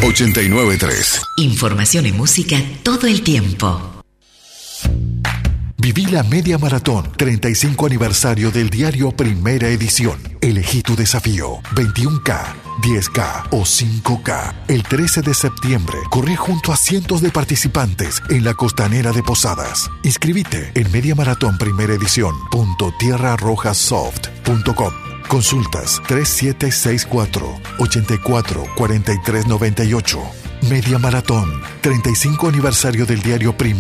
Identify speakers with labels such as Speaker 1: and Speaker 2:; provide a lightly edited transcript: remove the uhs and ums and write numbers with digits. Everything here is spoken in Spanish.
Speaker 1: 89.3.
Speaker 2: Información y música todo el tiempo.
Speaker 3: Viví la Media Maratón 35 aniversario del diario Primera Edición. Elegí tu desafío, 21K, 10K o 5K. El 13 de septiembre corrí junto a cientos de participantes en la costanera de Posadas. Inscribite en mediamaratonprimeraedición.tierrarrojasoft.com. Consultas 3764-844398. Media Maratón 35 aniversario del diario Primera.